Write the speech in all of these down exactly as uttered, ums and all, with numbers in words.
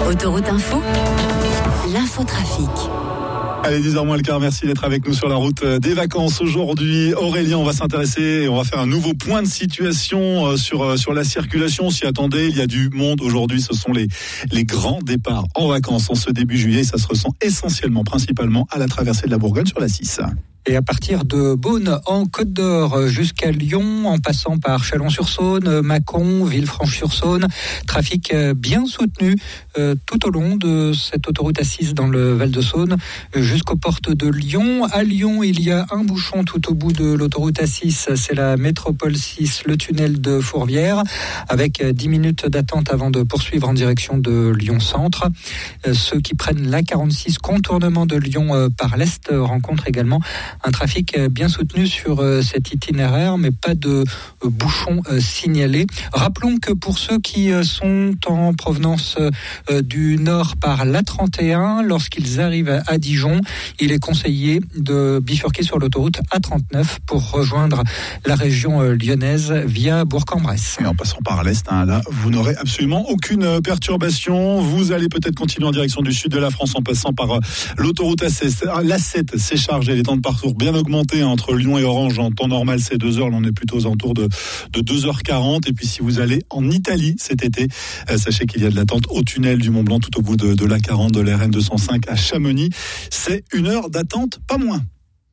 Autoroute Info, l'infotrafic. Allez, dix heures moins le quart, merci d'être avec nous sur la route des vacances. Aujourd'hui, Aurélien, on va s'intéresser et on va faire un nouveau point de situation sur, sur la circulation. On s'y attendait, il y a du monde aujourd'hui. Ce sont les, les grands départs en vacances en ce début juillet. Ça se ressent essentiellement, principalement à la traversée de la Bourgogne sur la six. Et à partir de Beaune en Côte d'Or jusqu'à Lyon, en passant par Chalon-sur-Saône, Mâcon, Villefranche-sur-Saône, trafic bien soutenu euh, tout au long de cette autoroute A six dans le Val-de-Saône jusqu'aux portes de Lyon. À Lyon, il y a un bouchon tout au bout de l'autoroute A six, c'est la métropole six, le tunnel de Fourvière, avec dix minutes d'attente avant de poursuivre en direction de Lyon-Centre. Euh, ceux qui prennent l'A quarante-six, contournement de Lyon euh, par l'Est, rencontrent également un trafic bien soutenu sur cet itinéraire, mais pas de bouchons signalés. Rappelons que pour ceux qui sont en provenance du nord par l'A trente et un, lorsqu'ils arrivent à Dijon, il est conseillé de bifurquer sur l'autoroute A trente-neuf pour rejoindre la région lyonnaise via Bourg-en-Bresse. Et en passant par l'Est, hein, là, vous n'aurez absolument aucune perturbation. Vous allez peut-être continuer en direction du sud de la France en passant par l'autoroute A sept. C'est chargé, les temps de parcours bien augmenté entre Lyon et Orange. En temps normal, c'est deux heures. Là, on est plutôt aux alentours de, de deux heures quarante. Et puis, si vous allez en Italie cet été, euh, sachez qu'il y a de l'attente au tunnel du Mont Blanc tout au bout de, de l'A quarante, de l'R N deux cent cinq à Chamonix. C'est une heure d'attente, pas moins.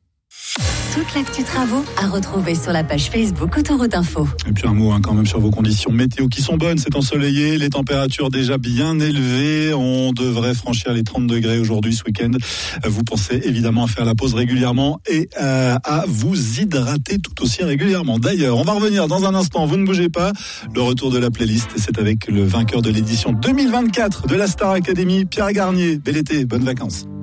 Toute l'actu travaux à retrouver sur la page Facebook Autoroute Info. Et puis un mot hein, quand même sur vos conditions météo qui sont bonnes. C'est ensoleillé, les températures déjà bien élevées. On devrait franchir les trente degrés aujourd'hui ce week-end. Vous pensez évidemment à faire la pause régulièrement et euh, à vous hydrater tout aussi régulièrement. D'ailleurs, on va revenir dans un instant. Vous ne bougez pas. Le retour de la playlist, c'est avec le vainqueur de l'édition deux mille vingt-quatre de la Star Academy, Pierre Garnier. Bel été, bonnes vacances.